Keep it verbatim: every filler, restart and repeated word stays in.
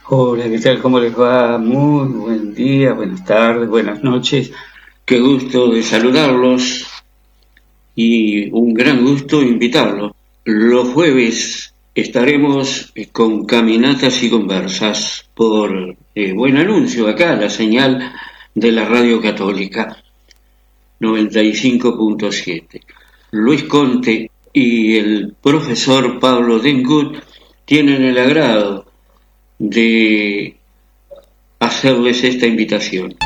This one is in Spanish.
Hola, ¿qué tal? ¿Cómo les va? Muy buen día, buenas tardes, buenas noches. Qué gusto de saludarlos y un gran gusto invitarlos. Los jueves estaremos eh, con caminatas y conversas por eh, Buen Anuncio, acá la señal de la Radio Católica noventa y cinco punto siete. Luis Conte y el profesor Pablo Dengut tienen el agrado de hacerles esta invitación.